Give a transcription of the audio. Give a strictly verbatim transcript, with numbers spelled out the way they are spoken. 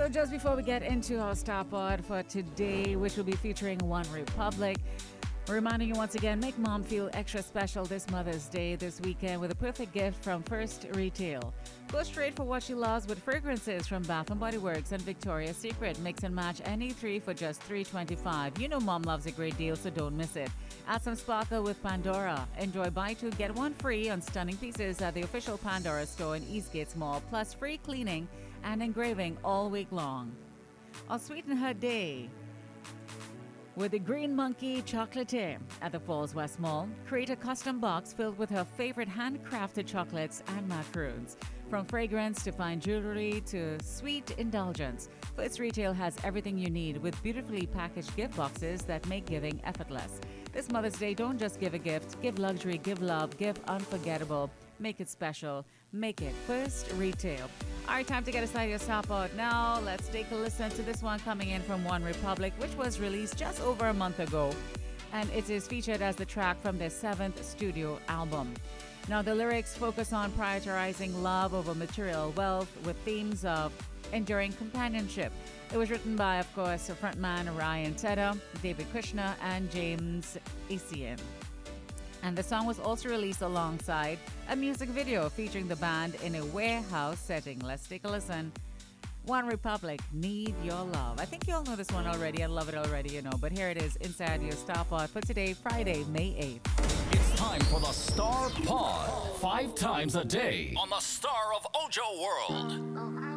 So just before we get into our star pod for today, which will be featuring One Republic, we're reminding you once again, make mom feel extra special this Mother's Day this weekend with a perfect gift from First Retail. Go straight for what she loves with fragrances from Bath and Body Works and Victoria's Secret. Mix and match any three for just three twenty-five. You know mom loves a great deal, so don't miss it. Add some sparkle with Pandora. Enjoy buy two, get one free on stunning pieces at the official Pandora store in Eastgate Mall, plus free cleaning and engraving all week long. Or sweeten her day with the Green Monkey Chocolatier at the Falls West Mall. Create a custom box filled with her favorite handcrafted chocolates and macaroons. From fragrance to fine jewelry to sweet indulgence, First Retail has everything you need with beautifully packaged gift boxes that make giving effortless. This Mother's Day, don't just give a gift. Give luxury, give love, give unforgettable. Make it special. Make it First Retail. All right, time to get aside your stop out now. Let's take a listen to this one coming in from One Republic, which was released just over a month ago. And it is featured as the track from their seventh studio album. Now, the lyrics focus on prioritizing love over material wealth with themes of enduring companionship. It was written by, of course, frontman Ryan Tedder, David Krishna, and James Essien. And the song was also released alongside a music video featuring the band in a warehouse setting. Let's take a listen. One Republic, Need Your Love. I think you all know this one already. I love it already, you know. But here it is inside your Star Pod for today, Friday, May eighth. It's time for the Star Pod. Five times a day on the Star of Ojo World.